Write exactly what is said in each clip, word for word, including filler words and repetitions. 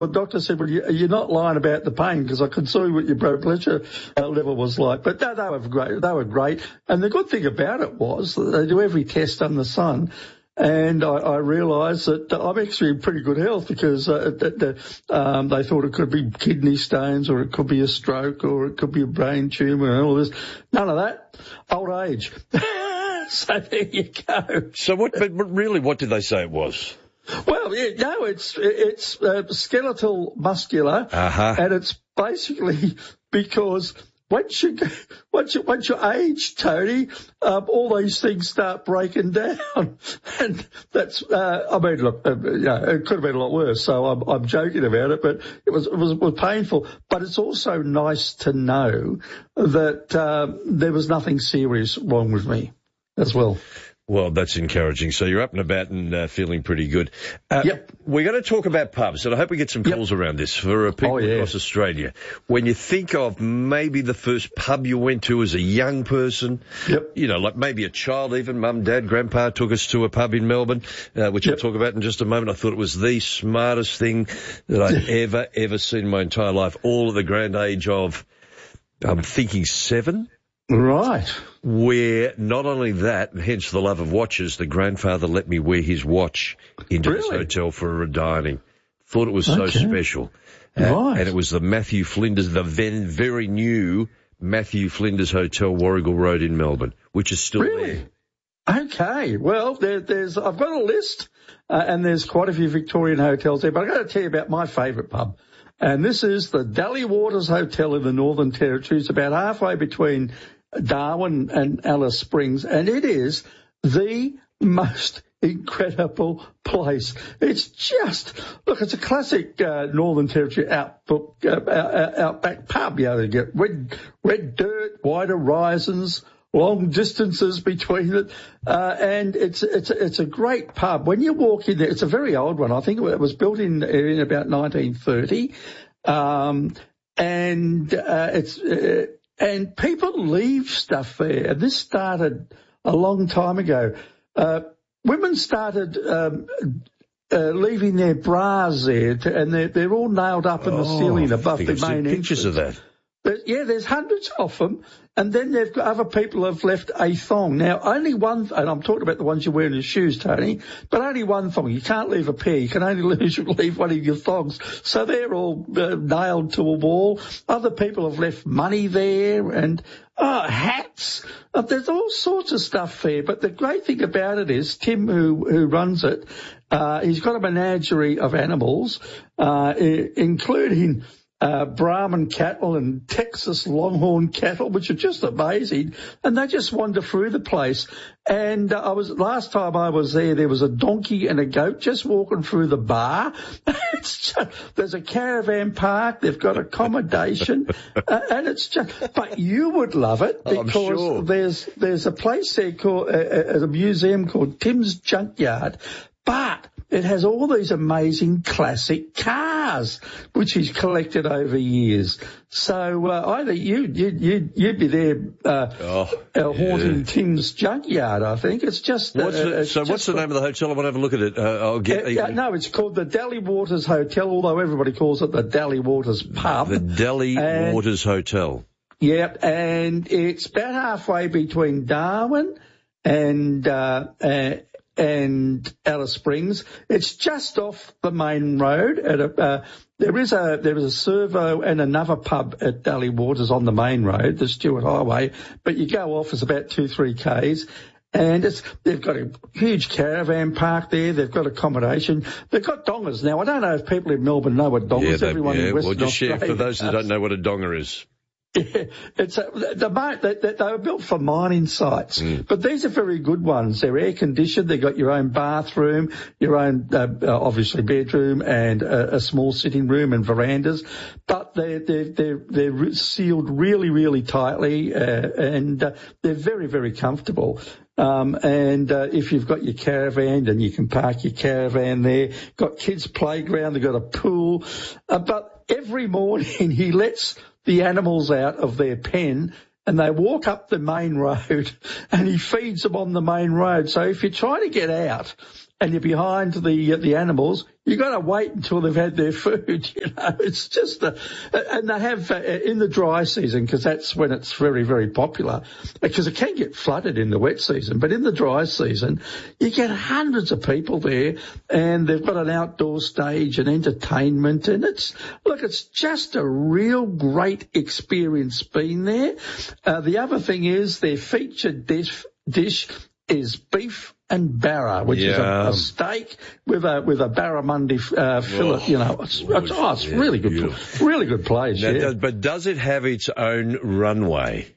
the doctor said, well, you, you're not lying about the pain because I could see what your blood pressure level was like. But no, they were great. They were great. And the good thing about it was that they do every test under the sun. And I, I realised that I'm actually in pretty good health because uh, that, that, um, they thought it could be kidney stones or it could be a stroke or it could be a brain tumour and all this. None of that. Old age. So there you go. So what, but really, what did they say it was? Well, yeah, no, it's it's uh, skeletal muscular, uh-huh. and it's basically because once you once you once you age, Tony, um, all these things start breaking down, and that's uh, I mean, look, uh, yeah, it could have been a lot worse. So I'm I'm joking about it, but it was it was, it was painful. But it's also nice to know that uh, there was nothing serious wrong with me as well. Well, that's encouraging. So you're up and about and uh, feeling pretty good. Uh, yep. We're going to talk about pubs, and I hope we get some calls yep. around this for uh, people oh, yeah. across Australia. When you think of maybe the first pub you went to as a young person, yep. you know, like maybe a child even, mum, dad, grandpa took us to a pub in Melbourne, uh, which yep. I'll talk about in just a moment. I thought it was the smartest thing that I'd ever, ever seen in my entire life, all at the grand age of, I'm thinking seven. Right. Where not only that, hence the love of watches, the grandfather let me wear his watch into really? this hotel for a dining. Thought it was so okay. special. Right. Uh, and it was the Matthew Flinders, the then very new Matthew Flinders Hotel, Warrigal Road in Melbourne, which is still really? there. Okay. Well, there, there's, I've got a list, uh, and there's quite a few Victorian hotels there, but I've got to tell you about my favourite pub. And this is the Daly Waters Hotel in the Northern Territory. It's about halfway between Darwin and Alice Springs, and it is the most incredible place. It's just, look, it's a classic uh, Northern Territory outbook, uh, out, outback pub. You know, you get red, red dirt, wide horizons, long distances between it, uh, and it's it's it's a great pub. When you walk in there, it's a very old one. I think it was built in in about nineteen thirty, um, and uh, it's. Uh, And people leave stuff there. And this started a long time ago. Uh, women started um, uh, leaving their bras there, to, and they're, they're all nailed up in the oh, ceiling above I the think I've main seen pictures entrance. of that. But yeah, there's hundreds of them. And then they've got other people have left a thong. Now, only one, and I'm talking about the ones you wear in your shoes, Tony, but only one thong. You can't leave a pair. You can only leave, leave one of your thongs. So they're all uh, nailed to a wall. Other people have left money there and oh, hats. Uh, there's all sorts of stuff there. But the great thing about it is Tim, who, who runs it, uh, he's got a menagerie of animals, uh, including Uh, Brahman cattle and Texas Longhorn cattle, which are just amazing, and they just wander through the place. And uh, I was last time I was there, there was a donkey and a goat just walking through the bar. It's just, there's a caravan park, they've got accommodation, uh, and it's just. But you would love it because sure. there's there's a place there called uh, a museum called Tim's Junkyard, but it has all these amazing classic cars, which he's collected over years. So uh, I think you, you, you, you'd be there uh, oh, uh, haunting yeah. Tim's Junkyard, I think. It's just... Uh, what's the, it's so just what's the name of the hotel? I want to have a look at it. Uh, I'll get... Uh, yeah, no, it's called the Daly Waters Hotel, although everybody calls it the Daly Waters Pub. The Daly and, Waters Hotel. Yeah, and it's about halfway between Darwin and... Uh, uh, and Alice Springs. It's just off the main road. At a, uh, there is a there is a servo and another pub at Daly Waters on the main road, the Stewart Highway. But you go off, it's about two three k's, and it's they've got a huge caravan park there. They've got accommodation. They've got dongers now. I don't know if people in Melbourne know what dongers. Yeah, they, Everyone yeah. in Western well, just share Australia for those that don't know what a donger is. Yeah, it's a, the, the, they, they were built for mining sites, mm. but these are very good ones. They're air conditioned. They've got your own bathroom, your own uh, obviously bedroom, and a, a small sitting room and verandas. But they're they're they're, they're sealed really really tightly, uh, and uh, they're very very comfortable. Um, and uh, if you've got your caravan, then you can park your caravan there. Got kids' playground. They've got a pool. Uh, but every morning he lets the animals out of their pen and they walk up the main road and he feeds them on the main road. So if you're trying to get out and you're behind the uh, the animals, you got to wait until they've had their food. You know, it's just a, and they have uh, in the dry season, because that's when it's very, very popular, because it can get flooded in the wet season, but in the dry season, you get hundreds of people there, and they've got an outdoor stage and entertainment, and it's, look, it's just a real great experience being there. Uh, the other thing is their featured dish, dish is beef and barra, which yeah. is a, a steak with a with a barramundi uh, fillet. Oh, you know, it's, it's, oh, it's yeah, really good, beautiful. really good place. Now, yeah. does, but does it have its own runway?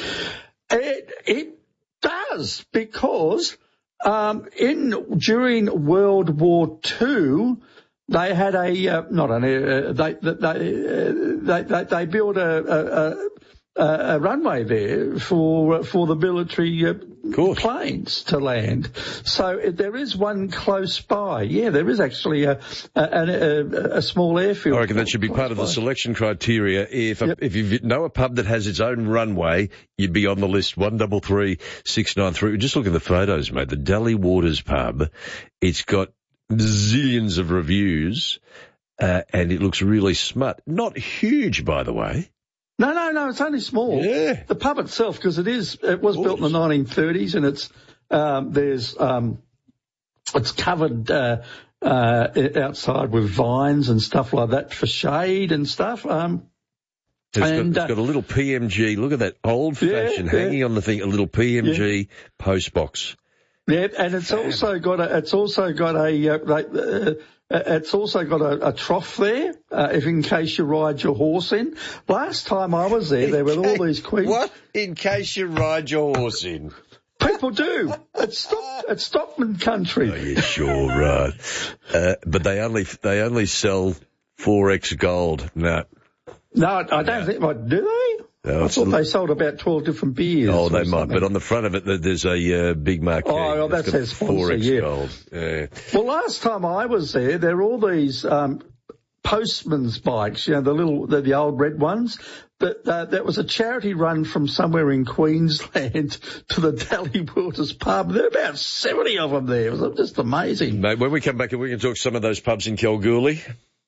It it does, because um, in during World War Two, they had a uh, not an uh, they they uh, they, they they built a. a, a Uh, a runway there for for the military uh, planes to land. So uh, there is one close by. Yeah, there is actually a a, a, a small airfield. I reckon that should be part of the selection criteria. If a, yep. if you know a pub that has its own runway, you'd be on the list. One double three six nine three. Just look at the photos, mate. The Daly Waters pub. It's got zillions of reviews, uh, and it looks really smart. Not huge, by the way. No, no, no, it's only small. Yeah. The pub itself, because it is, it was built in the nineteen thirties, and it's, um, there's, um, it's covered, uh, uh, outside with vines and stuff like that for shade and stuff. Um, it's, and, got, it's uh, got a little P M G. Look at that old fashioned yeah, hanging yeah. on the thing, a little P M G yeah. post box. Yeah, and it's Fab. also got a, it's also got a, uh, uh, it's also got a, a trough there, uh, if in case you ride your horse in. Last time I was there, in there were case, all these queens. What? In case you ride your horse in? People do. It's Stock, it's Stockman country. Oh, yeah, sure, right. Uh, but they only, they only sell four X gold. No. No, I don't no. think, what, do they? No, I thought they sold about twelve different beers. Oh, they might, but on the front of it, there's a uh, big marquee. Oh, well, that says four X yeah. gold. Yeah. Well, last time I was there, there were all these um, postman's bikes, you know, the little, the, the old red ones. But uh, that was a charity run from somewhere in Queensland to the Daly Waters pub. There are about seventy of them there. It was just amazing. Mate, when we come back, we can talk some of those pubs in Kalgoorlie.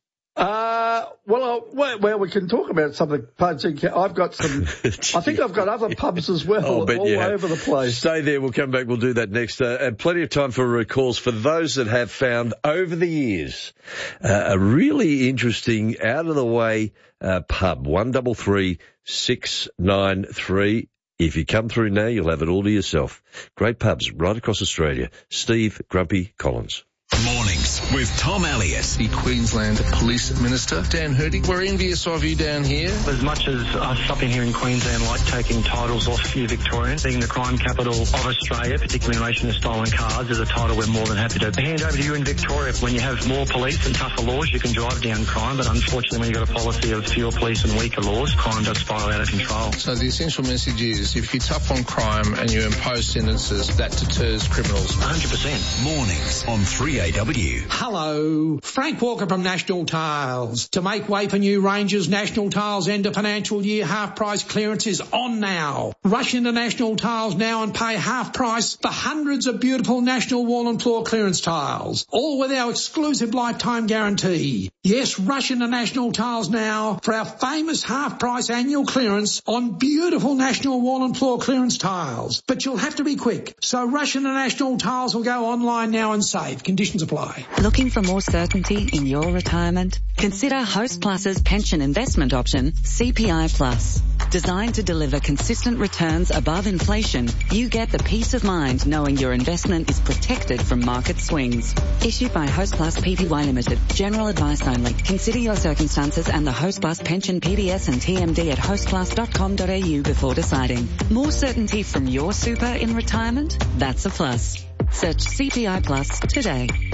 Uh, well, uh, well, well, we can talk about some of the pubs. I've got some, I think I've got other pubs as well, all over the place. Stay there. We'll come back. We'll do that next. Uh, and plenty of time for recalls for those that have found over the years uh, a really interesting, out of the way uh, pub. One double three six nine three. If you come through now, you'll have it all to yourself. Great pubs right across Australia. Steve Grumpy Collins. Mornings with Tom Elliott. The Queensland Police Minister, Dan Hurdy. We're envious of you down here. As much as us up in here in Queensland like taking titles off you Victorians, being the crime capital of Australia, particularly in relation to stolen cars, is a title we're more than happy to hand over to you in Victoria. When you have more police and tougher laws, you can drive down crime, but unfortunately when you've got a policy of fewer police and weaker laws, crime does spiral out of control. So the essential message is, if you're tough on crime and you impose sentences, that deters criminals. one hundred percent. Mornings on three A W. Hello, Frank Walker from National Tiles. To make way for new ranges, National Tiles end of financial year half price clearance is on now. Rush into National Tiles now and pay half price for hundreds of beautiful National wall and floor clearance tiles, all with our exclusive lifetime guarantee. Yes, rush into National Tiles now for our famous half price annual clearance on beautiful National wall and floor clearance tiles. But you'll have to be quick, so rush into National Tiles will go online now and save. Conditions apply. Looking for more certainty in your retirement? Consider Host Plus's pension investment option, C P I Plus. Designed to deliver consistent returns above inflation, you get the peace of mind knowing your investment is protected from market swings. Issued by Host Plus Pty Limited. General advice only. Consider your circumstances and the Host Plus pension P D S and T M D at host plus dot com dot a u before deciding. More certainty from your super in retirement? That's a plus. Search C P I Plus today.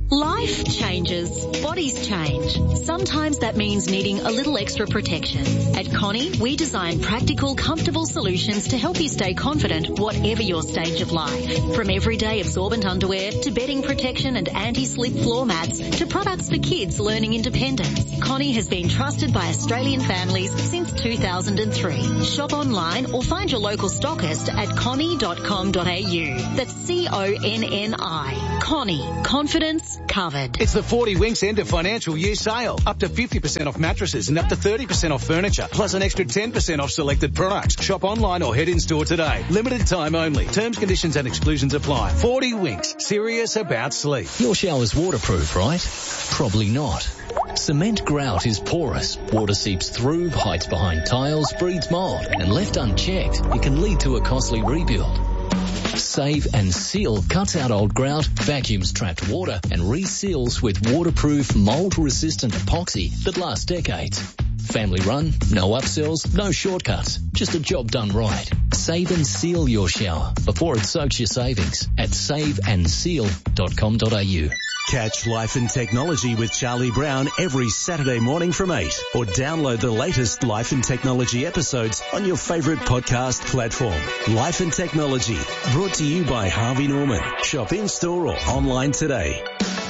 Life changes. Bodies change. Sometimes that means needing a little extra protection. At Connie, we design practical, comfortable solutions to help you stay confident whatever your stage of life. From everyday absorbent underwear to bedding protection and anti-slip floor mats to products for kids learning independence. Connie has been trusted by Australian families since two thousand three. Shop online or find your local stockist at connie dot com dot a u. That's C O N N I. Connie. Confidence covered. It's the forty Winks end of financial year sale. Up to fifty percent off mattresses and up to thirty percent off furniture, plus an extra ten percent off selected products. Shop online or head in store today. Limited time only. Terms, conditions and exclusions apply. forty Winks. Serious about sleep. Your shower's waterproof, right? Probably not. Cement grout is porous. Water seeps through, hides behind tiles, breeds mold, and left unchecked, it can lead to a costly rebuild. Save and Seal cuts out old grout, vacuums trapped water, and reseals with waterproof, mold-resistant epoxy that lasts decades. Family run, no upsells, no shortcuts, just a job done right. Save and Seal your shower before it soaks your savings at save and seal dot com dot a u. Catch Life and Technology with Charlie Brown every Saturday morning from eight, or download the latest Life and Technology episodes on your favourite podcast platform. Life and Technology, brought to you by Harvey Norman. Shop in-store or online today.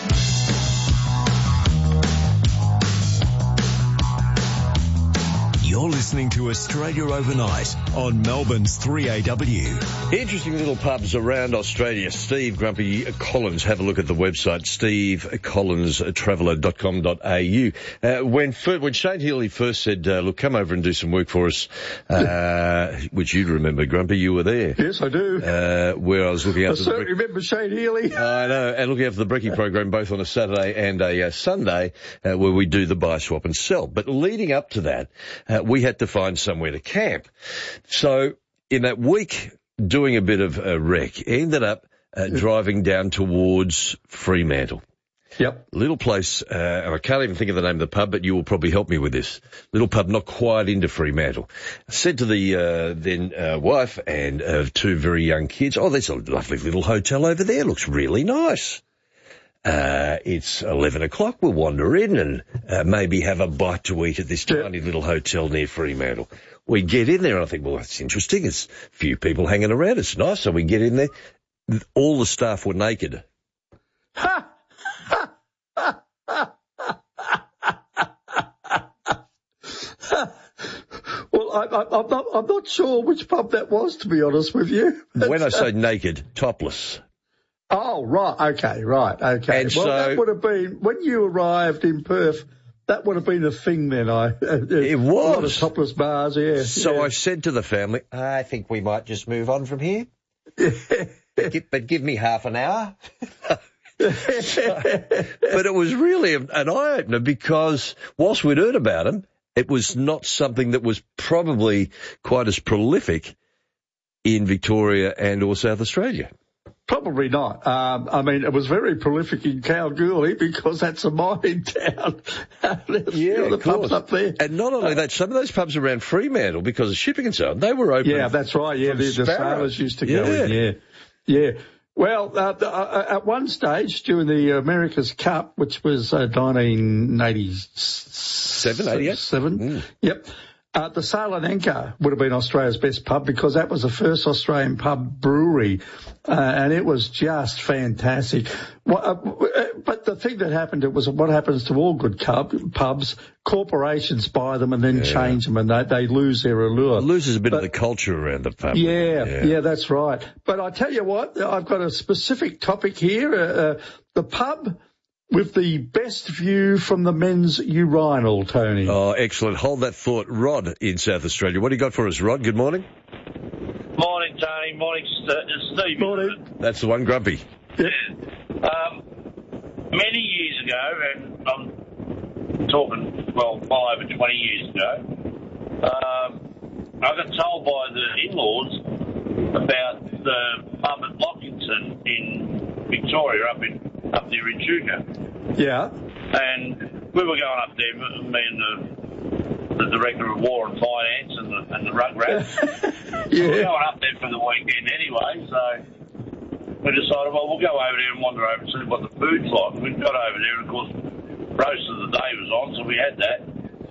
You're listening to Australia Overnight on Melbourne's three A W. Interesting little pubs around Australia. Steve Grumpy Collins, have a look at the website, steve collins traveller dot com dot a u. Uh, when, when Shane Healy first said, uh, look, come over and do some work for us, uh, which you'd remember, Grumpy, you were there. Yes, I do. Uh, where I was looking after I certainly the... remember Shane Healy. I know, and looking after the Brekkie program both on a Saturday and a uh, Sunday, uh, where we do the buy, swap and sell. But leading up to that, uh, we had to find somewhere to camp. So in that week, doing a bit of a wreck, ended up uh, driving down towards Fremantle. Yep. Little place, uh, and I can't even think of the name of the pub, but you will probably help me with this. Little pub not quite into Fremantle. I said to the uh, then uh, wife and uh, two very young kids, oh, there's a lovely little hotel over there. Looks really nice. Uh, it's eleven o'clock. We'll wander in and uh, maybe have a bite to eat at this tiny little hotel near Fremantle. We get in there and I think, well, that's interesting. It's a few people hanging around. It's nice. So we get in there. All the staff were naked. Ha! Well, I, I, I'm, not, I'm not sure which pub that was, to be honest with you. When I say naked, topless. Oh, right. Okay, right. Okay. And well, so, that would have been, when you arrived in Perth, that would have been a thing then. I It was. A lot of topless bars, yeah. So yeah. I said to the family, I think we might just move on from here. But give me half an hour. So, but it was really an eye-opener because whilst we'd heard about them, it was not something that was probably quite as prolific in Victoria and or South Australia. Probably not. Um, I mean, it was very prolific in Kalgoorlie because that's a mining town. Yeah, the pubs up there. And not only that, some of those pubs around Fremantle, because of shipping and so on, they were open. Yeah, that's right. Yeah, the, the sailors used to go yeah. in. Yeah, yeah. Well, uh, uh, at one stage during the America's Cup, which was uh, nineteen eighty-seven, eighty-eight Seven, mm. Yep. Uh, the Sail and Anchor would have been Australia's best pub because that was the first Australian pub brewery, uh, and it was just fantastic. What, uh, but the thing that happened, it was what happens to all good cub, pubs. Corporations buy them and then yeah. change them, and they, they lose their allure. It loses a bit but, of the culture around the pub. Yeah, yeah, yeah, that's right. But I tell you what, I've got a specific topic here. Uh, uh, the pub with the best view from the men's urinal, Tony. Oh, excellent. Hold that thought. Rod in South Australia. What do you got for us, Rod? Good morning. Morning, Tony. Morning, Steve. Morning. That's the one, Grumpy. Yeah. Um, many years ago, and I'm talking, well, five or twenty years ago, um, I got told by the in-laws about the pub at Lockington in Victoria, up in up near Echuca. Yeah. And we were going up there, me and the, the Director of War and Finance and the, and the Rugrats. Yeah. We were going up there for the weekend anyway, so we decided, well, we'll go over there and wander over and see what the food's like. We got over there, and of course, roast of the day was on, so we had that.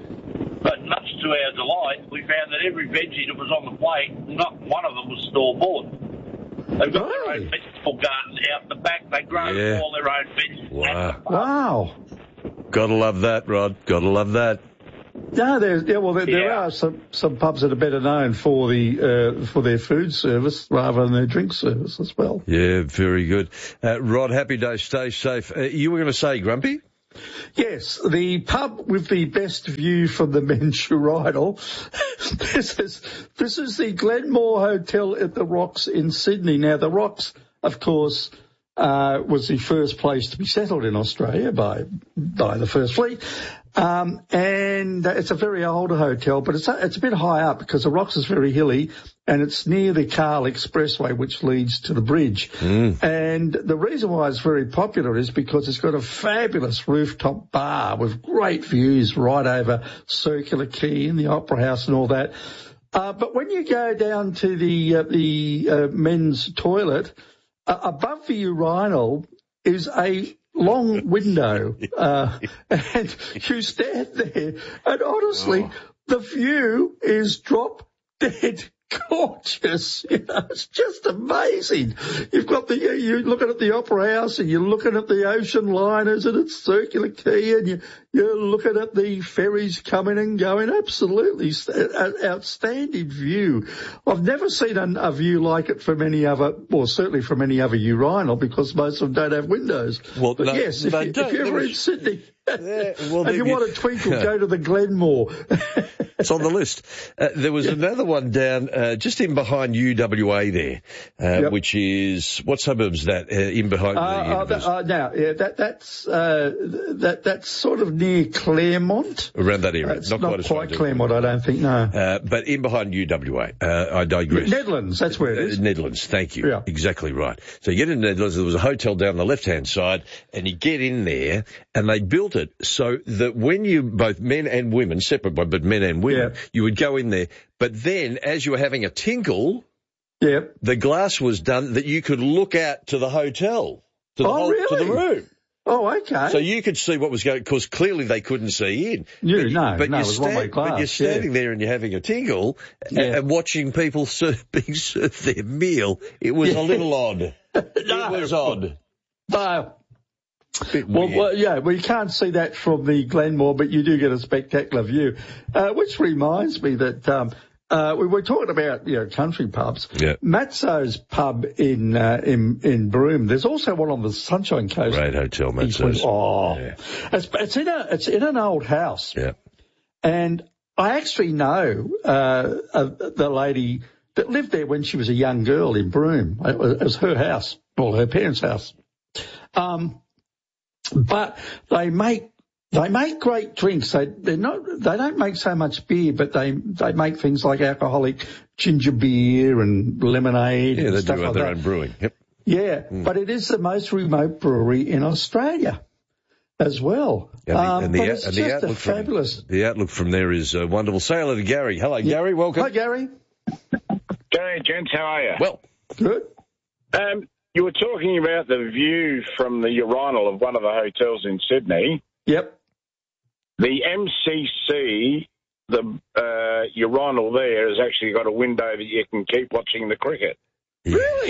But much to our delight, we found that every veggie that was on the plate, not one of them was store-bought. They've got their own vegetable garden out the back. They grow Yeah. all their own veggies. Wow. Wow. Gotta love that, Rod. Gotta love that. No, there, yeah, well, there, there Yeah. are some, some pubs that are better known for the uh, for their food service rather than their drink service as well. Yeah, very good. Uh, Rod, happy day. Stay safe. Uh, you were going to say, Grumpy? Yes, the pub with the best view from the men's urinal. this is this is the Glenmore Hotel at the Rocks in Sydney. Now, the Rocks, of course, uh, was the first place to be settled in Australia by by the First Fleet. Um, and it's a very old hotel, but it's a, it's a bit high up because the Rocks is very hilly, and it's near the Carl Expressway, which leads to the bridge. Mm. And the reason why it's very popular is because it's got a fabulous rooftop bar with great views right over Circular Quay and the Opera House and all that. Uh, but when you go down to the uh, the uh, men's toilet, uh, above the urinal is a long window, uh, and you stand there, and honestly, oh. the view is drop dead gorgeous. You know, it's just amazing. You've got the, you're looking at the Opera House, and you're looking at the ocean liners, and it's Circular Quay, and you, you're looking at the ferries coming and going. Absolutely outstanding view. I've never seen a, a view like it from any other, well, certainly from any other urinal, because most of them don't have windows. Well, but no, yes, if, you, if you're ever in Sydney, yeah, well, and you want a twinkle, go to the Glenmore. It's on the list. Uh, there was yeah. another one down uh, just in behind U W A there, uh, yep. which is, what suburb's that? Uh, in behind uh, the uh, uh, now, yeah, that that's uh, that that's sort of near Claremont. Around that area, uh, it's not, not quite, as quite Claremont, I don't think. No, uh, but in behind U W A. Uh, I digress. Nedlands, that's where it is. Uh, Nedlands, thank you. Yeah. Exactly right. So you get in Nedlands. There was a hotel down the left-hand side, and you get in there, and they built it so that when you, both men and women, separate one, but men and women, yeah. you would go in there. But then, as you were having a tinkle, yep. the glass was done that you could look out to the hotel, to the, oh, whole, really? to the room. Oh, okay. So you could see what was going, because clearly they couldn't see in. You, but, no, but no, you're it was one-way glass. But you're standing yeah. there and you're having a tinkle yeah. and, and watching people serve, being served their meal. It was yeah. a little odd. no. It was odd. No. Well, well, yeah, well, you can't see that from the Glenmore, but you do get a spectacular view. Uh, which reminds me that um, uh, we were talking about, you know, country pubs. Yeah. Matzo's pub in uh, in in Broome. There's also one on the Sunshine Coast. Great hotel, Matzo's. Oh, yeah. it's, it's in a it's in an old house. Yeah. And I actually know uh, uh, the lady that lived there when she was a young girl in Broome. It was, it was her house, well, her parents' house. Um. But they make they make great drinks. They they're not they don't make so much beer, but they they make things like alcoholic ginger beer and lemonade. Yeah, and they stuff do like have their that. own brewing. Yep. Yeah, mm. but it is the most remote brewery in Australia as well. And the, um, and the, but it's and just the outlook a fabulous. From, the outlook from there is uh, wonderful. Say hello to Gary. Hello, yeah. Gary. Welcome. Hi, Gary. G'day, gents. How are you? Well, good. Um. You were talking about the view from the urinal of one of the hotels in Sydney. Yep. The M C C, the uh, urinal there, has actually got a window that you can keep watching the cricket. Really?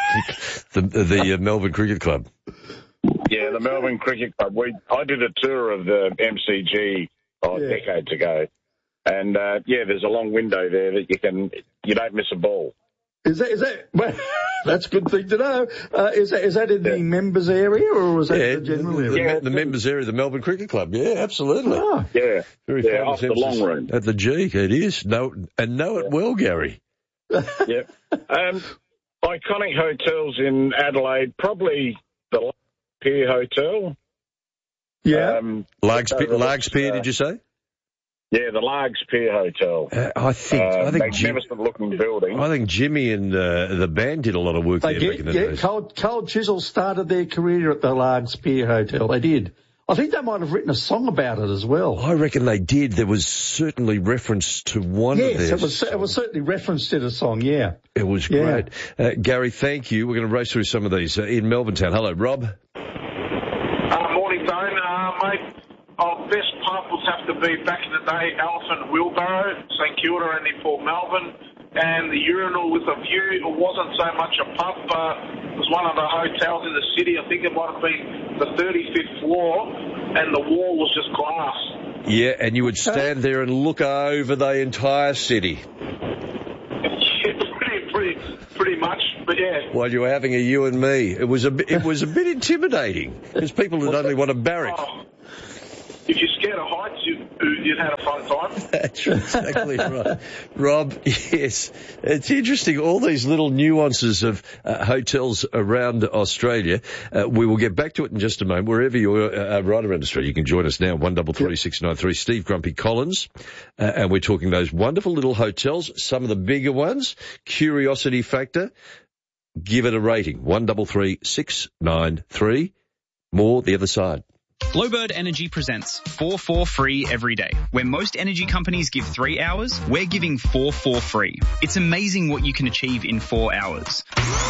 the the uh, Melbourne Cricket Club. Yeah, the Melbourne Cricket Club. We I did a tour of the M C G oh, yeah. decades ago, and uh, yeah, there's a long window there that you can you don't miss a ball. Is that, is that, well, that's a good thing to know. Uh, is that, is that in yeah. the members area or was that yeah, the general area? The, Yeah, the members area of the Melbourne Cricket Club. Yeah, absolutely. Oh. Yeah. Very yeah, off the long room. At the G, it is. No, and know it well, Gary. Yeah. Um, iconic hotels in Adelaide, probably the Pier Hotel. Yeah. Um, Largs Pier, Largs Pier, uh, did you say? Yeah, the Largs Pier Hotel. Uh, I think uh, I think magnificent looking building. I think Jimmy and uh, the band did a lot of work they there. Did, yeah, Carl, Carl Chisel started their career at the Largs Pier Hotel. They did. I think they might have written a song about it as well. I reckon they did. There was certainly reference to one yes, of theirs. Yes, it was, it was certainly referenced in a song, yeah. It was yeah. great. Uh, Gary, thank you. We're going to race through some of these uh, in Melbourne Town. Hello, Rob. Uh, morning, Tone. Uh, mate, our best pub would have to be, back in the day, Elephant Wheelbarrow, St Kilda and in Port Melbourne. And the urinal with a view, it wasn't so much a pub, but it was one of the hotels in the city. I think it might have been the thirty-fifth floor, and the wall was just glass. Yeah, and you would stand there and look over the entire city. pretty, pretty, pretty much, but yeah. While you were having a you and me, it was a bit, it was a bit intimidating because people would only want a barrack. Oh, if you're scared of heights, you, you'd had a fun time. That's exactly right. Rob, yes, it's interesting, all these little nuances of uh, hotels around Australia. Uh, we will get back to it in just a moment. Wherever you're uh, right around Australia, you can join us now, one double three six nine three. Steve Grumpy Collins, uh, and we're talking those wonderful little hotels, some of the bigger ones, curiosity factor. Give it a rating, one double three six nine three. More the other side. Glowbird Energy presents four four free every day. Where most energy companies give three hours, we're giving four four free. It's amazing what you can achieve in four hours.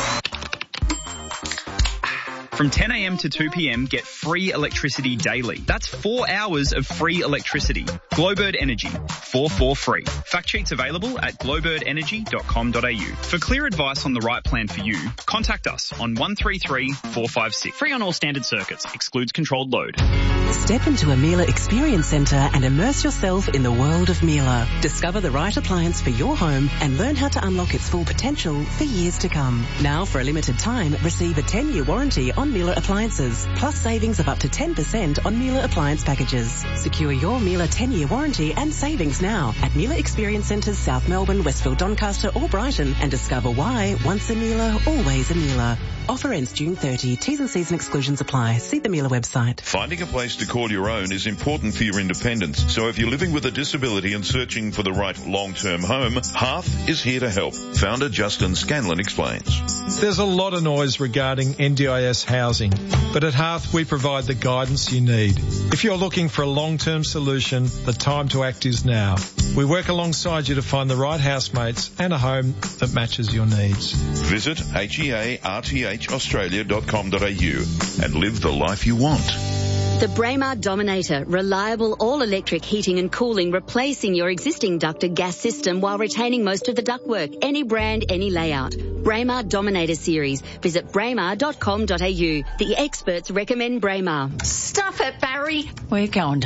From ten a.m. to two p.m, get free electricity daily. That's four hours of free electricity. Glowbird Energy, four four free. Fact sheets available at glowbird energy dot com dot a u. For clear advice on the right plan for you, contact us on one three three four five six. Free on all standard circuits. Excludes controlled load. Step into a Miele Experience Centre and immerse yourself in the world of Miele. Discover the right appliance for your home and learn how to unlock its full potential for years to come. Now, for a limited time, receive a ten-year warranty on Miele appliances, plus savings of up to ten percent on Miele appliance packages. Secure your Miele ten-year warranty and savings now at Miele Experience Centres, South Melbourne, Westfield, Doncaster or Brighton, and discover why once a Miele, always a Miele. Offer ends June thirtieth. T's and C's and exclusions apply. See the Miele website. Finding a place to call your own is important for your independence. So if you're living with a disability and searching for the right long-term home, Hearth is here to help. Founder Justin Scanlon explains. There's a lot of noise regarding N D I S housing, but at Hearth we provide the guidance you need. If you're looking for a long-term solution, the time to act is now. We work alongside you to find the right housemates and a home that matches your needs. Visit H E A R T H australia dot com dot a u and live the life you want. The Braemar Dominator, reliable all-electric heating and cooling, replacing your existing ducted gas system while retaining most of the ductwork. Any brand, any layout. Braemar Dominator series. Visit braemar dot com dot a u. The experts recommend Braemar. Stuff it, Barry. We're going to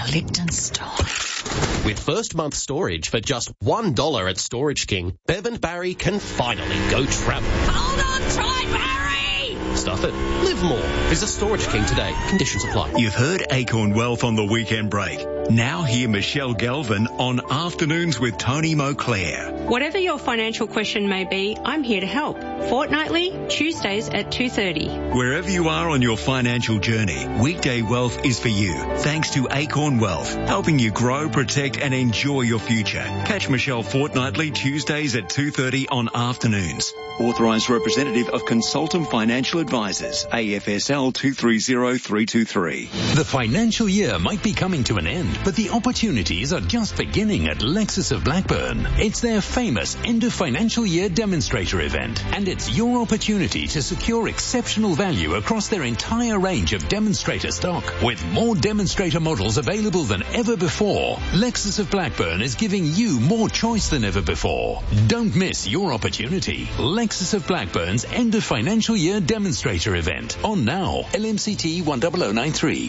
Liptonstone. With first month storage for just one dollar at Storage King, Bev and Barry can finally go travel. Hold on tight, Barry! Stuff it. Live more. Visit Storage King today. Conditions apply. You've heard Acorn Wealth on the weekend break. Now hear Michelle Galvin on Afternoons with Tony Moclair. Whatever your financial question may be, I'm here to help. Fortnightly, Tuesdays at two thirty. Wherever you are on your financial journey, Weekday Wealth is for you. Thanks to Acorn Wealth, helping you grow, protect and enjoy your future. Catch Michelle fortnightly Tuesdays at two thirty on Afternoons. Authorised representative of Consultum Financial Advisors, A F S L two three zero three two three. The financial year might be coming to an end, but the opportunities are just beginning at Lexus of Blackburn. It's their famous end of financial year demonstrator event, and it's your opportunity to secure exceptional value across their entire range of demonstrator stock. With more demonstrator models available than ever before, Lexus of Blackburn is giving you more choice than ever before. Don't miss your opportunity. Lexus of Blackburn's end of financial year demonstrator event on now. L M C T one zero zero nine three.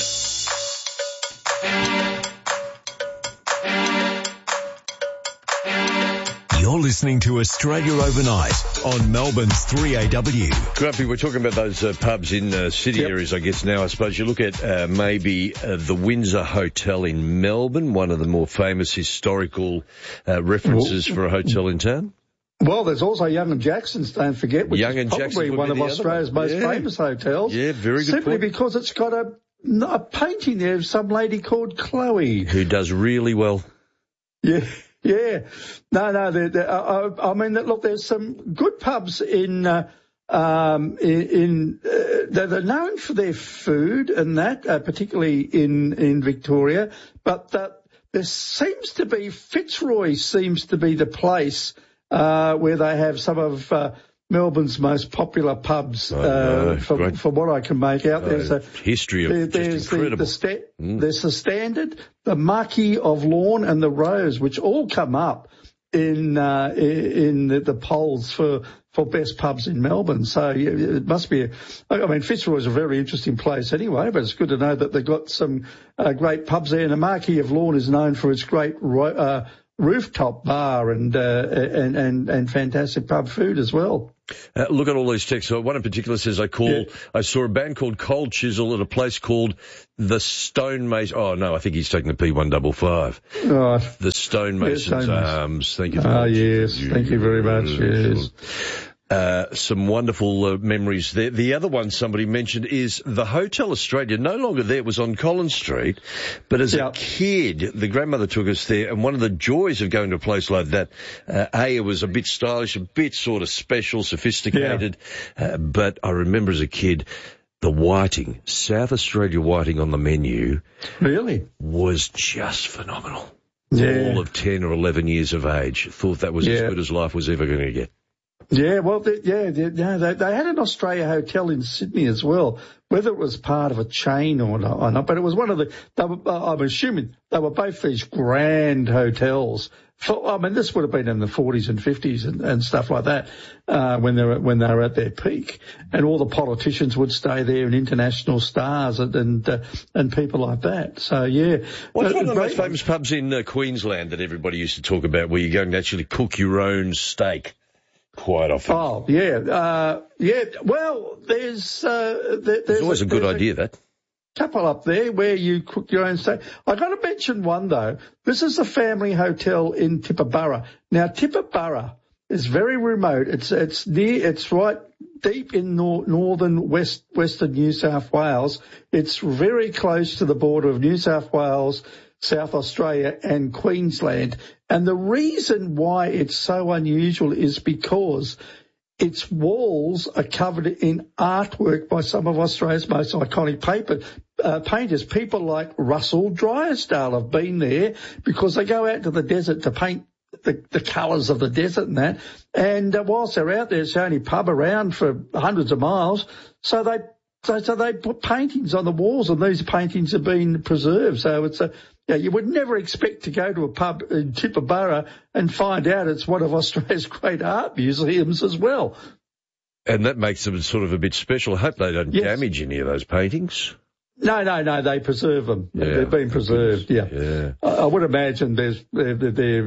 You're listening to Australia Overnight on Melbourne's three A W. Grumpy, we're talking about those uh, pubs in uh, city yep. areas, I guess, now. I suppose you look at uh, maybe uh, the Windsor Hotel in Melbourne, one of the more famous historical uh, references well, for a hotel in town. Well, there's also Young and Jackson's, don't forget, which Young is and probably Jackson one of Australia's one. most yeah. famous hotels. Yeah, very good Simply point. because it's got a, a painting there of some lady called Chloe. Who does really well. Yeah. Yeah, no, no. They're, they're, I, I mean, look, there's some good pubs in uh, um, in, in uh, they're known for their food and that, uh, particularly in, in Victoria, but that there seems to be, Fitzroy seems to be the place uh, where they have some of uh, Melbourne's most popular pubs, uh, oh, from, from what I can make out. There's uh, a history of there, just there's incredible. The, the sta- mm. There's the Standard, the Marquis of Lorne, and the Rose, which all come up in uh, in the, the polls for for best pubs in Melbourne. So yeah, it must be. A, I mean, Fitzroy's a very interesting place anyway, but it's good to know that they've got some uh, great pubs there. And the Marquis of Lorne is known for its great ro- uh, rooftop bar and, uh, and and and fantastic pub food as well. Uh, look at all these texts. So one in particular says, I call, yeah. I saw a band called Cold Chisel at a place called the Stonemasons. Oh, no, I think he's taking the P one five five. Right. The Stonemasons yeah, Arms. Thank you. Ah, uh, yes. Thank you very much. Yes. Uh, some wonderful uh, memories there. The other one somebody mentioned is the Hotel Australia. No longer there. It was on Collins Street. But as yep. a kid, the grandmother took us there. And one of the joys of going to a place like that, uh, A, it was a bit stylish, a bit sort of special, sophisticated. Yeah. Uh, but I remember as a kid, the whiting, South Australia whiting on the menu. Really? Was just phenomenal. Yeah. All of ten or eleven years of age. Thought that was yeah. as good as life was ever going to get. Yeah, well, they, yeah, they, yeah they, they had an Australia Hotel in Sydney as well, whether it was part of a chain or not, or not but it was one of the, they were, I'm assuming they were both these grand hotels. For, I mean, this would have been in the forties and fifties and, and stuff like that, uh, when they were, when they were at their peak. And all the politicians would stay there and international stars and, and, uh, and people like that. So, yeah. What's uh, one of the most famous pubs in uh, Queensland that everybody used to talk about where you go and actually cook your own steak? Quite often. Oh, yeah. Uh, yeah, well, there's... Uh, there, there's it's always a, a good idea, a that. Couple up there where you cook your own steak. I got to mention one, though. This is a family hotel in Tipperburra. Now, Tipperburra is very remote. It's it's near, it's right deep in nor- northern west western New South Wales. It's very close to the border of New South Wales, South Australia and Queensland. And the reason why it's so unusual is because its walls are covered in artwork by some of Australia's most iconic paper, uh, painters. People like Russell Drysdale have been there because they go out to the desert to paint the, the colours of the desert and that. And uh, whilst they're out there, it's the only pub around for hundreds of miles. So they So, so they put paintings on the walls, and these paintings have been preserved. So it's a, yeah, you would never expect to go to a pub in Tipperburra and find out it's one of Australia's great art museums as well. And that makes them sort of a bit special. I hope they don't yes. damage any of those paintings. No, no, no, they preserve them. Yeah, They've been preserved, yeah. yeah. I, I would imagine there's, they're, they're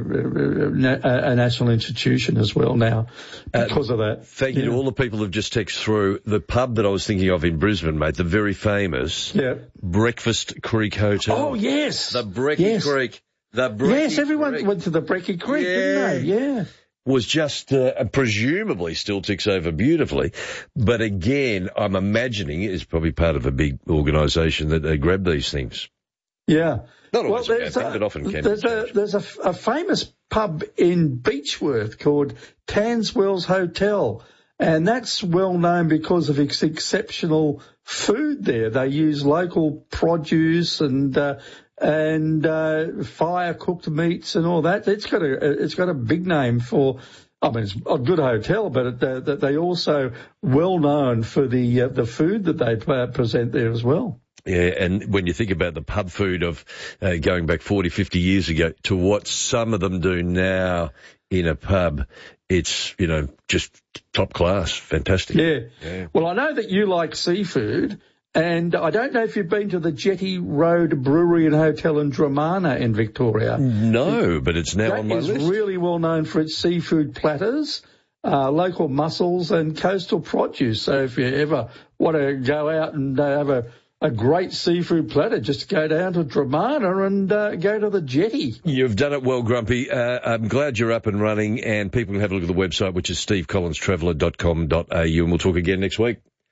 a national institution as well now because uh, of that. Thank you yeah. to all the people who've just texted through. The pub that I was thinking of in Brisbane, mate, the very famous yeah. Breakfast Creek Hotel. Oh, yes. The Brecky yes. Creek. The Brecky Yes, everyone Creek. went to the Brecky Creek, yeah. didn't they? Yeah. Was just, uh, presumably still ticks over beautifully. But again, I'm imagining it's probably part of a big organisation that they grab these things. Yeah. Not always well, a bad thing, but often can There's, be. a, there's a, a famous pub in Beechworth called Tanswell's Hotel. And that's well known because of its exceptional food there. They use local produce and, uh, and uh fire cooked meats and all that. It's got a it's got a big name for. I mean, it's a good hotel, but it, uh, they also well known for the uh, the food that they uh, present there as well. Yeah, and when you think about the pub food of uh, going back forty, fifty years ago to what some of them do now in a pub, it's, you know, just top class, fantastic. Yeah. yeah. Well, I know that you like seafood. And I don't know if you've been to the Jetty Road Brewery and Hotel in Dramana in Victoria. No, but it's now that on my list. list. It's really well known for its seafood platters, uh, local mussels and coastal produce. So if you ever want to go out and uh, have a, a great seafood platter, just go down to Dramana and uh, go to the Jetty. You've done it well, Grumpy. Uh, I'm glad you're up and running, and people can have a look at the website, which is steve collins traveller dot com dot a u, and we'll talk again next week.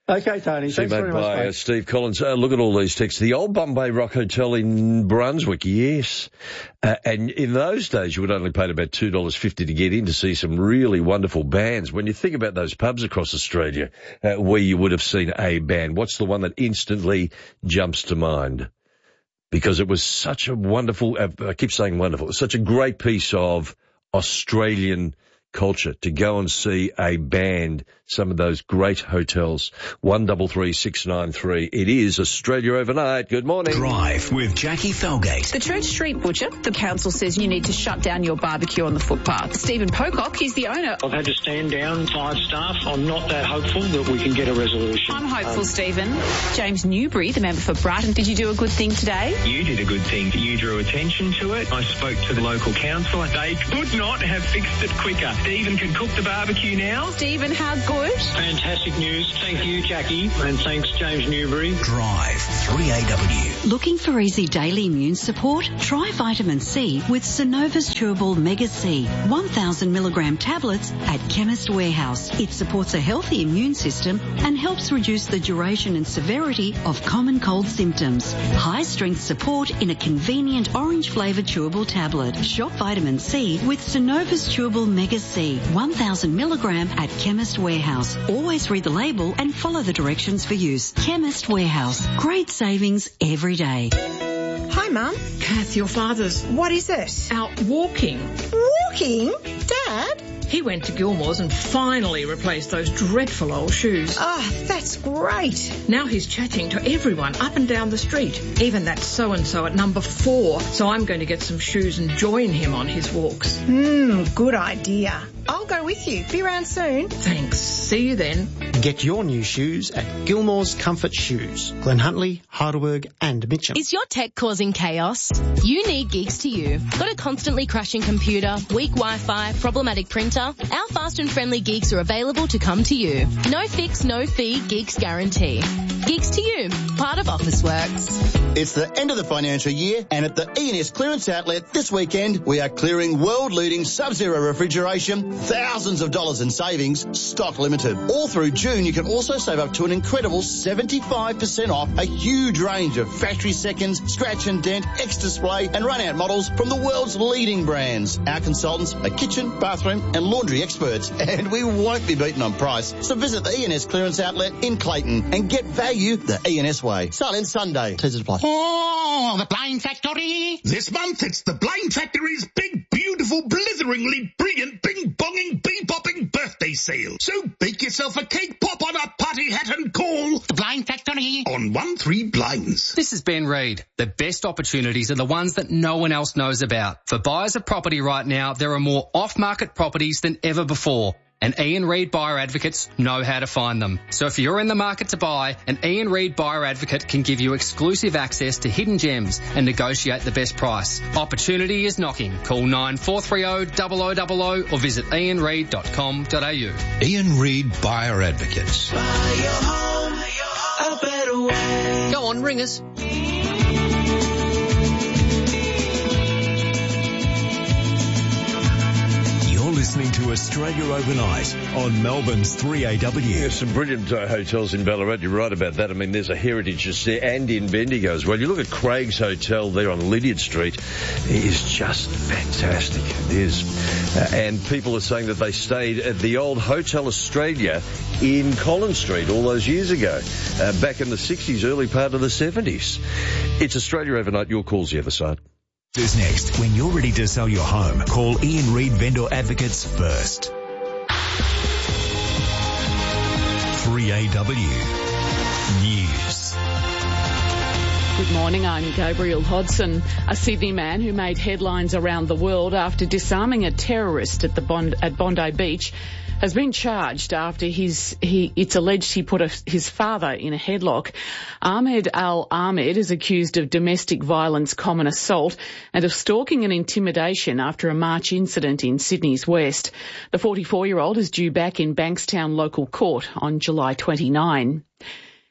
Okay, Tony. Thanks very much, by, mate. Uh, Steve Collins. Uh, look at all these texts. The old Bombay Rock Hotel in Brunswick, yes. Uh, and in those days, you would only pay about two dollars fifty to get in to see some really wonderful bands. When you think about those pubs across Australia uh, where you would have seen a band, what's the one that instantly jumps to mind? Because it was such a wonderful, uh, I keep saying wonderful, such a great piece of Australian culture to go and see a band, some of those great hotels. One double three six nine three. It is Australia Overnight. Good morning. Drive with Jackie Felgate. The Church Street Butcher, the council says you need to shut down your barbecue on the footpath. Stephen Pocock, he's the owner. I've had to stand down five staff. I'm not that hopeful that we can get a resolution. I'm hopeful, um, Stephen. James Newbury, the member for Brighton, did you do a good thing today? You did a good thing. You drew attention to it. I spoke to the local council. They could not have fixed it quicker. Stephen can cook the barbecue now. Stephen, how good? Fantastic news. Thank you, Jackie, and thanks, James Newbury. Drive three A W. Looking for easy daily immune support? Try vitamin C with Synova's Chewable Mega C, one thousand milligram tablets at Chemist Warehouse. It supports a healthy immune system and helps reduce the duration and severity of common cold symptoms. High strength support in a convenient orange flavoured chewable tablet. Shop vitamin C with Synova's Chewable Mega C, one thousand milligram at Chemist Warehouse. Always read the label and follow the directions for use. Chemist Warehouse. Great savings every day. Hi, Mum. Kath, your father's What is it? out walking. Walking? Dad? He went to Gilmore's and finally replaced those dreadful old shoes. Oh, that's great. Now he's chatting to everyone up and down the street, even that so-and-so at number four. So I'm going to get some shoes and join him on his walks. Hmm, good idea. I'll go with you. Be around soon. Thanks. See you then. Get your new shoes at Gilmore's Comfort Shoes, Glen Huntly, Heidelberg and Mitcham. Is your tech causing chaos? You need Geeks to You. Got a constantly crashing computer, weak Wi-Fi, problematic printer? Our fast and friendly Geeks are available to come to you. No fix, no fee, Geeks guarantee. Geeks to You, part of Officeworks. It's the end of the financial year, and at the E and S Clearance Outlet this weekend, we are clearing world-leading Sub-Zero refrigeration, thousands of dollars in savings, stock limited. All through June, you can also save up to an incredible seventy-five percent off a huge range of factory seconds, scratch and dent, X-Display and run-out models from the world's leading brands. Our consultants are kitchen, bathroom and laundry experts, and we won't be beaten on price. So visit the E and S Clearance Outlet in Clayton and get value the E and S way. Silent Sunday. Teasers apply. Oh, the Blind Factory! This month it's the Blind Factory's big, beautiful, blitheringly brilliant, bing-bonging, bee-bopping birthday sale. So bake yourself a cake pop on a party hat and call the Blind Factory on one three blinds. This is Ben Reid. The best opportunities are the ones that no one else knows about. For buyers of property right now, there are more off-market properties than ever before. And Ian Reid Buyer Advocates know how to find them. So if you're in the market to buy, an Ian Reid Buyer Advocate can give you exclusive access to hidden gems and negotiate the best price. Opportunity is knocking. Call nine four three zero, zero zero zero zero or visit ian reid dot com dot a u. Ian Reid Buyer Advocates. Buy your home a better way. Go on, ring us. Listening to Australia Overnight on Melbourne's three A W. There's some brilliant uh, hotels in Ballarat. You're right about that. I mean, there's a heritage just there and in Bendigo as well. You look at Craig's Hotel there on Lydiard Street. It is just fantastic. It is. Uh, and people are saying that they stayed at the old Hotel Australia in Collins Street all those years ago, uh, back in the sixties, early part of the seventies. It's Australia Overnight. Your call's the other side. Is next. When you're ready to sell your home, call Ian Reid Vendor Advocates first. three A W News. Good morning, I'm Gabrielle Hodson. A Sydney man who made headlines around the world after disarming a terrorist at the Bond, at Bondi Beach has been charged after his, he, it's alleged he put a, his father in a headlock. Ahmed Al Ahmed is accused of domestic violence, common assault and of stalking and intimidation after a March incident in Sydney's West. The forty-four-year-old is due back in Bankstown local court on July twenty-ninth.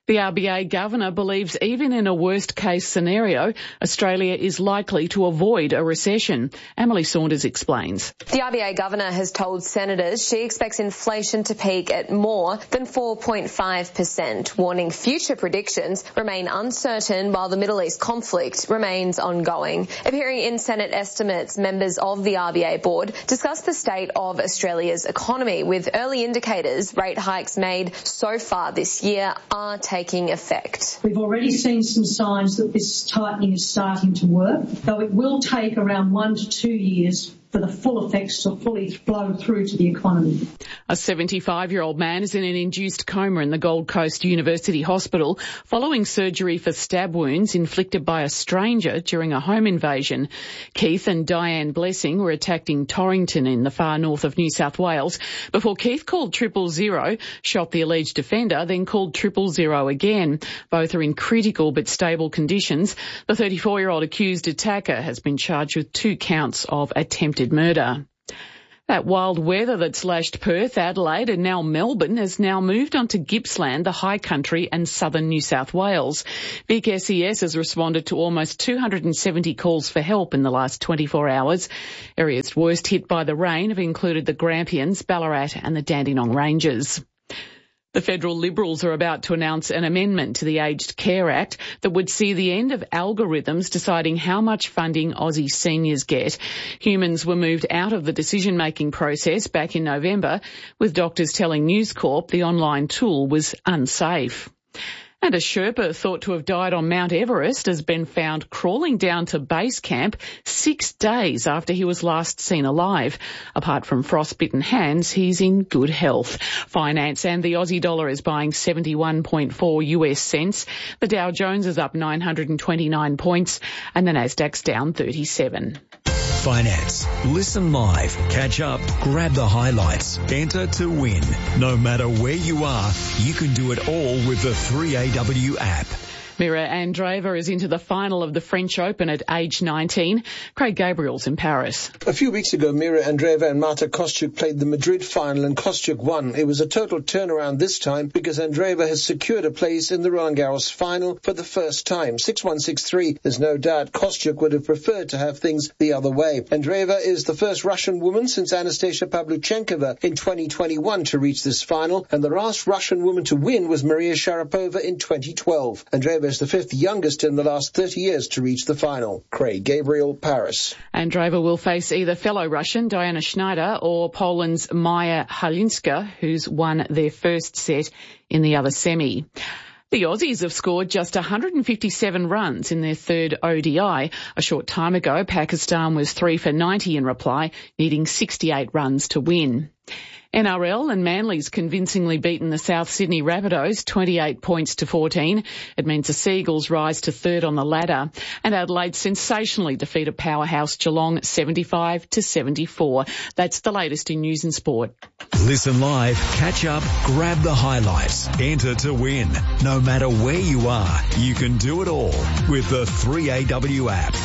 The R B A governor believes even in a worst-case scenario, Australia is likely to avoid a recession. Emily Saunders explains. The R B A governor has told senators she expects inflation to peak at more than four point five percent, warning future predictions remain uncertain while the Middle East conflict remains ongoing. Appearing in Senate estimates, members of the R B A board discussed the state of Australia's economy, with early indicators rate hikes made so far this year are taking effect. We've already seen some signs that this tightening is starting to work, though it will take around one to two years for the full effects to fully flow through to the economy. A seventy-five-year-old man is in an induced coma in the Gold Coast University Hospital following surgery for stab wounds inflicted by a stranger during a home invasion. Keith and Diane Blessing were attacked in Torrington in the far north of New South Wales before Keith called triple zero, shot the alleged offender, then called triple zero again. Both are in critical but stable conditions. The thirty-four-year-old accused attacker has been charged with two counts of attempted murder. That wild weather that's lashed Perth, Adelaide and now Melbourne has now moved on to Gippsland, the high country and southern New South Wales. Vic S E S has responded to almost two hundred seventy calls for help in the last twenty-four hours. Areas worst hit by the rain have included the Grampians, Ballarat and the Dandenong Ranges. The federal Liberals are about to announce an amendment to the Aged Care Act that would see the end of algorithms deciding how much funding Aussie seniors get. Humans were moved out of the decision-making process back in November, with doctors telling News Corp the online tool was unsafe. And a Sherpa thought to have died on Mount Everest has been found crawling down to base camp six days after he was last seen alive. Apart from frostbitten hands, he's in good health. Finance and the Aussie dollar is buying seventy-one point four U S cents. The Dow Jones is up nine hundred twenty-nine points and the Nasdaq's down thirty-seven. Finance. Listen live, catch up, grab the highlights, enter to win. No matter where you are, you can do it all with the three A W app. Mira Andreeva is into the final of the French Open at age nineteen. Craig Gabriel's in Paris. A few weeks ago, Mira Andreeva and Marta Kostyuk played the Madrid final and Kostyuk won. It was a total turnaround this time because Andreeva has secured a place in the Roland Garros final for the first time. six one, six three. There's no doubt Kostyuk would have preferred to have things the other way. Andreeva is the first Russian woman since Anastasia Pavlyuchenkova in twenty twenty-one to reach this final, and the last Russian woman to win was Maria Sharapova in twenty twelve. Andreeva is the fifth youngest in the last thirty years to reach the final. Craig Gabriel, Paris. Andreeva will face either fellow Russian Diana Schneider or Poland's Maja Halinska, who's won their first set in the other semi. The Aussies have scored just one hundred fifty-seven runs in their third O D I. A short time ago, Pakistan was three for ninety in reply, needing sixty-eight runs to win. N R L and Manly's convincingly beaten the South Sydney Rabbitohs twenty-eight points to fourteen. It means the Seagulls rise to third on the ladder. And Adelaide sensationally defeated powerhouse Geelong seventy-five to seventy-four. That's the latest in news and sport. Listen live, catch up, grab the highlights, enter to win. No matter where you are, you can do it all with the three A W app.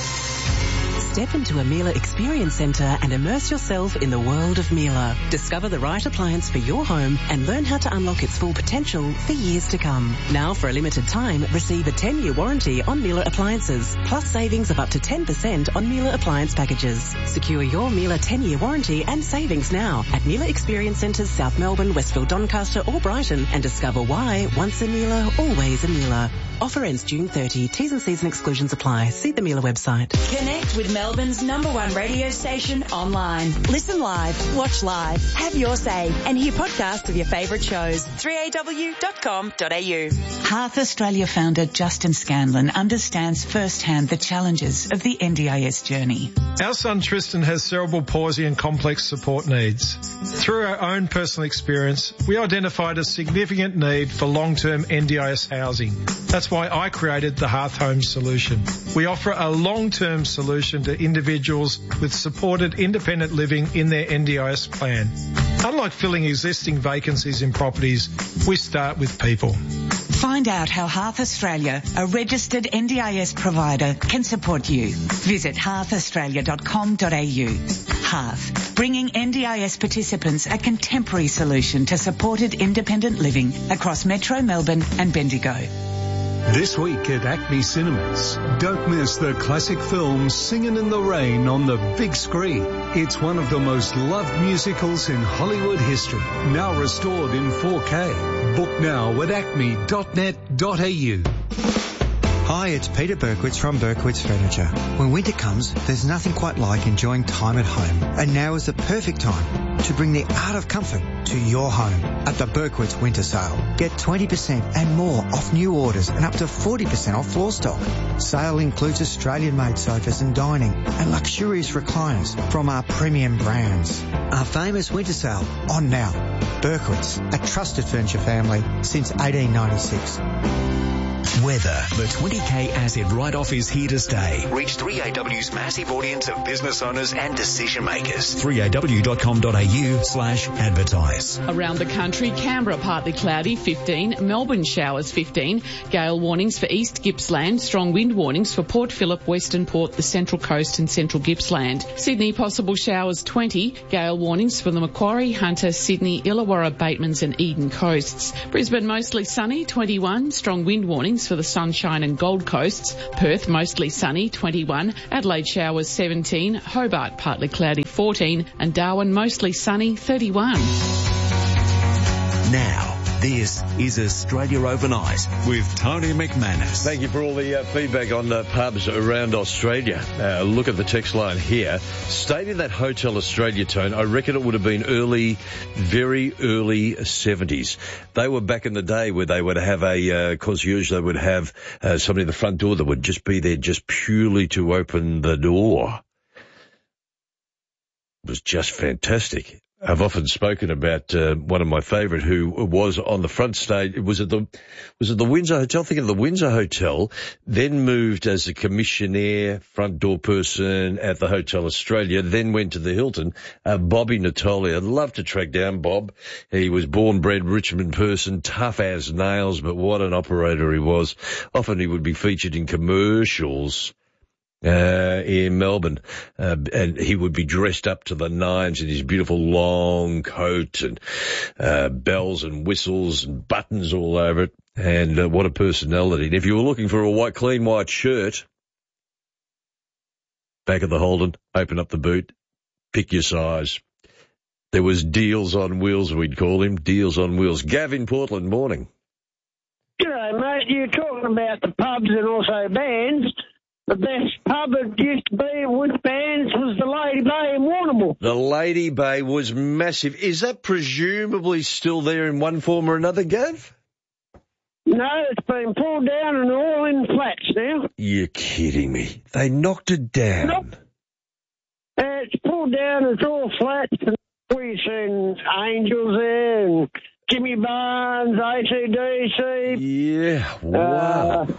Step into a Miele Experience Centre and immerse yourself in the world of Miele. Discover the right appliance for your home and learn how to unlock its full potential for years to come. Now, for a limited time, receive a ten-year warranty on Miele appliances, plus savings of up to ten percent on Miele appliance packages. Secure your Miele ten-year warranty and savings now at Miele Experience Centres South Melbourne, Westfield, Doncaster or Brighton, and discover why once a Miele, always a Miele. Offer ends June thirtieth. T's and C's and exclusions apply. See the Miele website. Connect with Melbourne's number one radio station online. Listen live, watch live, have your say, and hear podcasts of your favourite shows. three A W dot com dot A U. Hearth Australia founder Justin Scanlon understands firsthand the challenges of the N D I S journey. Our son Tristan has cerebral palsy and complex support needs. Through our own personal experience, we identified a significant need for long-term N D I S housing. That's why I created the Hearth Homes solution. We offer a long-term solution to individuals with supported independent living in their N D I S plan. Unlike filling existing vacancies in properties, we start with people. Find out how Hearth Australia, a registered N D I S provider, can support you. Visit hearth australia dot com dot A U. Hearth, bringing N D I S participants a contemporary solution to supported independent living across Metro Melbourne and Bendigo. This week at Acme Cinemas, don't miss the classic film Singin' in the Rain on the big screen. It's one of the most loved musicals in Hollywood history, now restored in four K. Book now at acme dot net dot a u. Hi, it's Peter Berkowitz from Berkowitz Furniture. When winter comes, there's nothing quite like enjoying time at home. And now is the perfect time to bring the art of comfort to your home at the Berkowitz Winter Sale. Get twenty percent and more off new orders and up to forty percent off floor stock. Sale includes Australian-made sofas and dining and luxurious recliners from our premium brands. Our famous winter sale on now. Berkowitz, a trusted furniture family since eighteen ninety-six. Weather. The twenty K asset write-off is here to stay. Reach three A W's massive audience of business owners and decision makers. three A W dot com dot a u slash advertise. Around the country, Canberra partly cloudy, fifteen. Melbourne showers, fifteen. Gale warnings for East Gippsland. Strong wind warnings for Port Phillip, Western Port, the Central Coast and Central Gippsland. Sydney, possible showers, twenty. Gale warnings for the Macquarie, Hunter, Sydney, Illawarra, Batemans and Eden coasts. Brisbane, mostly sunny, twenty-one. Strong wind warnings for the Sunshine and Gold Coasts. Perth, mostly sunny, twenty-one. Adelaide, showers, seventeen. Hobart, partly cloudy, fourteen. And Darwin, mostly sunny, thirty-one. Now, this is Australia Overnight with Tony McManus. Thank you for all the uh, feedback on uh, pubs around Australia. Uh, look at the text line here. Stayed in that Hotel Australia tone. I reckon it would have been early, very early seventies. They were back in the day where they would have a uh, concierge. They would have uh, somebody at the front door that would just be there just purely to open the door. It was just fantastic. I've often spoken about uh, one of my favourite who was on the front stage. It was at the was it the Windsor Hotel? Think of the Windsor Hotel. Then moved as a commissionaire, front door person at the Hotel Australia. Then went to the Hilton. Uh, Bobby Natoli. I'd love to track down Bob. He was born bred Richmond person, tough as nails, but what an operator he was. Often he would be featured in commercials. Uh, in Melbourne, uh, and he would be dressed up to the nines in his beautiful long coat and, uh, bells and whistles and buttons all over it. And, uh, what a personality. And if you were looking for a white, clean white shirt, back at the Holden, open up the boot, pick your size. There was deals on wheels, we'd call him, deals on wheels. Gav in Portland, morning. G'day, mate. You're talking about the pubs and also bands. The best pub it used to be with bands was the Lady Bay in Warrnambool. The Lady Bay was massive. Is that presumably still there in one form or another, Gav? No, it's been pulled down and all in flats now. You're kidding me. They knocked it down. Nope. Uh, it's pulled down, it's all flats. And we've seen Angels there and Jimmy Barnes, A C D C. Yeah, wow. Uh,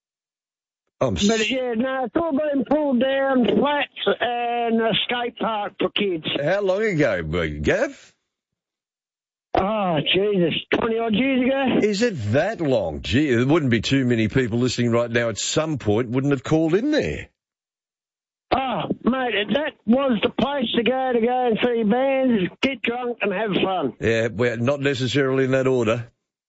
I'm But, yeah, no, it's all been pulled down, flats and a skate park for kids. How long ago, Gav? Oh, Jesus, twenty-odd years ago. Is it that long? Gee, there wouldn't be too many people listening right now at some point wouldn't have called in there. Oh, mate, that was the place to go to go and see bands, get drunk and have fun. Yeah, well, not necessarily in that order.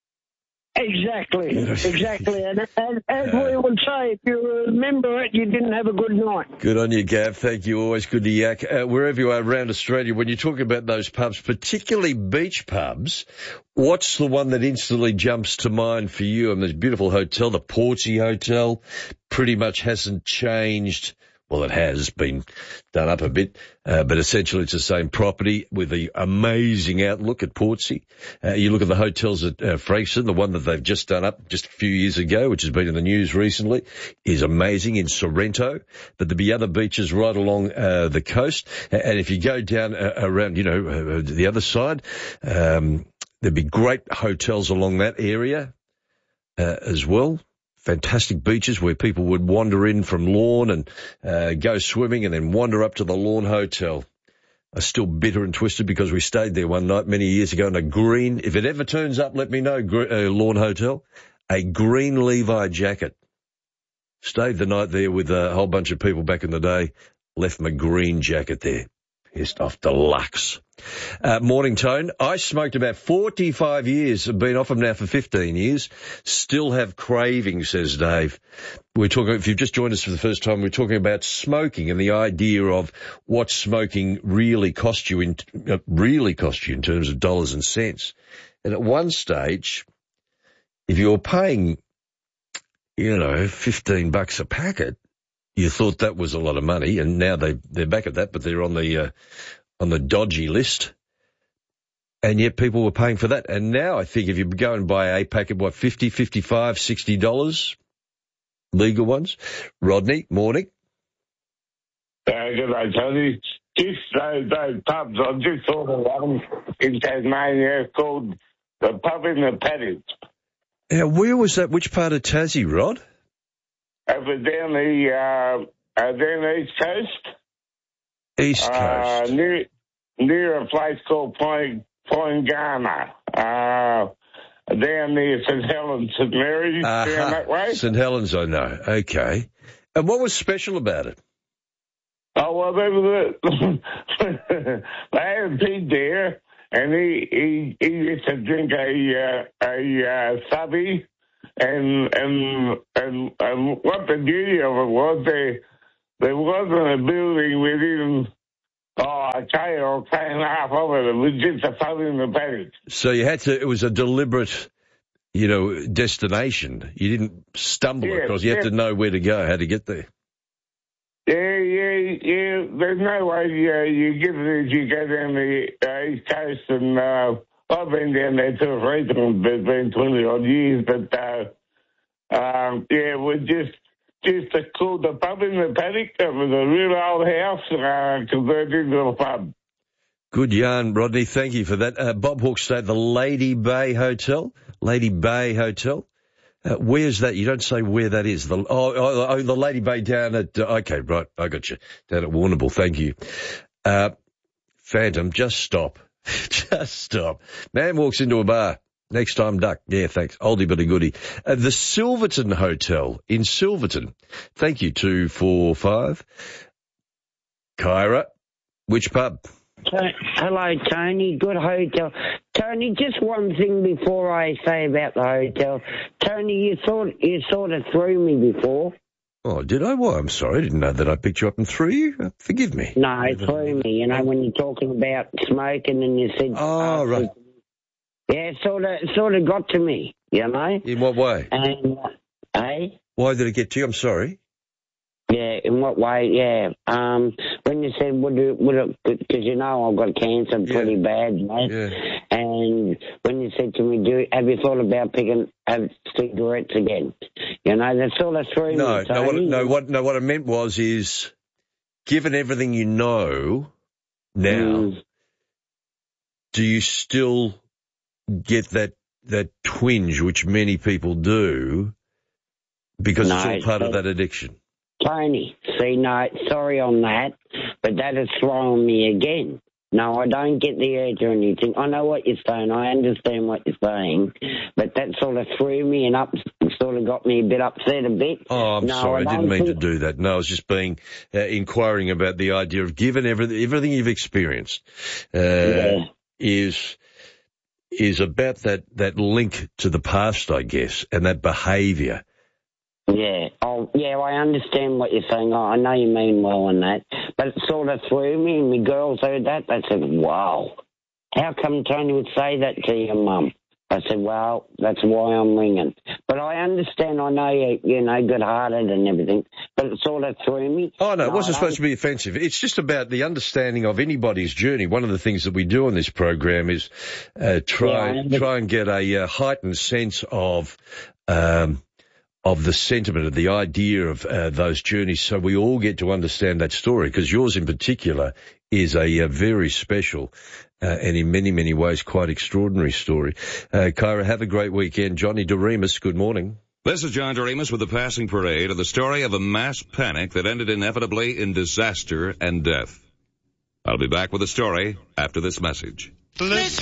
Exactly, exactly. And, and as we would say, if you remember it, you didn't have a good night. Good on you, Gav. Thank you. Always good to yak. Uh, wherever you are around Australia, when you talk about those pubs, particularly beach pubs, what's the one that instantly jumps to mind for you? And this beautiful hotel, the Portsea Hotel, pretty much hasn't changed. Well, it has been done up a bit, uh, but essentially it's the same property with the amazing outlook at Portsea. Uh, you look at the hotels at uh, Frankston, the one that they've just done up just a few years ago, which has been in the news recently, is amazing in Sorrento. But there'll be other beaches right along uh, the coast. And if you go down uh, around, you know, uh, the other side, um, there'll be great hotels along that area uh, as well. Fantastic beaches where people would wander in from Lorne and uh, go swimming and then wander up to the Lorne Hotel. I'm still bitter and twisted because we stayed there one night many years ago in a green, if it ever turns up, let me know, uh, Lorne Hotel, a green Levi jacket. Stayed the night there with a whole bunch of people back in the day, left my green jacket there. Pissed off deluxe. Uh, morning, Tone. I smoked about forty-five years. I've been off them now for fifteen years. Still have cravings, says Dave. We're talking, if you've just joined us for the first time, we're talking about smoking and the idea of what smoking really cost you in, uh, really cost you in terms of dollars and cents. And at one stage, if you're paying, you know, fifteen bucks a packet, you thought that was a lot of money, and now they, they're back at that, but they're on the, uh, on the dodgy list. And yet people were paying for that. And now I think if you go and buy a packet, what, fifty, fifty-five, sixty dollars? Legal ones. Rodney, morning. Uh, good day, Tony. Just those, those pubs, I just thought of one in Tasmania called the Pub in the Paddock. Now, where was that? Which part of Tassie, Rod? Over down the, uh, uh, down the East Coast. East Coast. Uh, near, near a place called Point, Point Ghana. Uh, down near St Helens, St Mary's, uh-huh. down that way. St Helens, I know. Okay. And what was special about it? Oh, well, they, were, they had a pig there, and he, he, he used to drink a, uh, a, uh, subby, and, and, and, and what the beauty of it was, there, there wasn't a building within, oh, a K or a K and a half of it. It was just a pub in the paddock. So you had to, it was a deliberate, you know, destination. You didn't stumble Yeah, across. You yeah. had to know where to go, how to get there. Yeah, yeah, yeah. There's no way uh, you get it if you go down the uh, East Coast, and uh, I've been down there two or three times. It's been twenty odd years, but uh, um, yeah, we're just just a cool. The pub in the paddock. It was a real old house uh, converted into a pub. Good yarn, Rodney. Thank you for that. Uh, Bob Hawke's at the Lady Bay Hotel. Lady Bay Hotel. Uh, where's that? You don't say where that is. The, oh, oh, oh, the Lady Bay down at, uh, okay, right, I got you. Down at Warrnambool, thank you. Uh, Phantom, just stop. Just stop. Man walks into a bar. Next time, duck. Yeah, thanks. Oldie but a goodie. Uh, the Silverton Hotel in Silverton. Thank you, two, four, five. Kyra, which pub? Hello, Tony. Good hotel. Tony, just one thing before I say about the hotel. Tony, you thought you sort of threw me before. Oh, did I? Well, I'm sorry. I didn't know that I picked you up and threw you. Uh, forgive me. No, threw me. You know, when you're talking about smoking and you said... Oh, uh, right. Yeah, sort of, sort of got to me, you know. In what way? And, uh, eh? Why did it get to you? I'm sorry. Yeah, in what way? Yeah. Um, when you said, would it, would it, because you know I've got cancer pretty yeah. bad, mate. Yeah. And when you said to me, do have you thought about picking have cigarettes again? You know, that's all I threw no, me. No, what, no, what, no, what I meant was is, given everything you know now, mm. do you still get that that twinge, which many people do, because no, it's all part of that addiction? Tony, see, no, sorry on that, but that has thrown me again. No, I don't get the urge or anything. I know what you're saying. I understand what you're saying, but that sort of threw me and up, sort of got me a bit upset a bit. Oh, I'm no, sorry. I, I didn't mean think... to do that. No, I was just being uh, inquiring about the idea of given everything, everything you've experienced uh, yeah. is is about that, that link to the past, I guess, and that behaviour. Yeah, oh, yeah, I understand what you're saying. I know you mean well on that. But it sort of threw me, and my girls heard that. They said, wow, how come Tony would say that to your mum? I said, well, that's why I'm ringing. But I understand, I know you, you know, good-hearted and everything, but it sort of threw me. Oh, no, it wasn't supposed to be offensive. It's just about the understanding of anybody's journey. One of the things that we do on this program is uh, try, yeah, try and get a uh, heightened sense of... Um, of the sentiment, of the idea of uh, those journeys, so we all get to understand that story, because yours in particular is a, a very special uh, and in many, many ways quite extraordinary story. Uh, Kyra, have a great weekend. Johnny Doremus, good morning. This is John Doremus with the Passing Parade of the story of a mass panic that ended inevitably in disaster and death. I'll be back with the story after this message. Listen.